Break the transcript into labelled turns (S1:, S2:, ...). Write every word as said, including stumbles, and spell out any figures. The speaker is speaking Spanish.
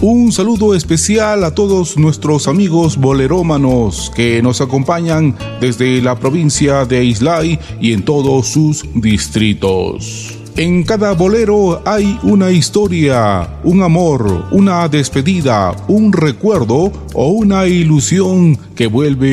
S1: Un saludo especial a todos nuestros amigos bolerómanos que nos acompañan desde la provincia de Islay y en todos sus distritos. En cada bolero hay una historia, un amor, una despedida, un recuerdo o una ilusión que vuelve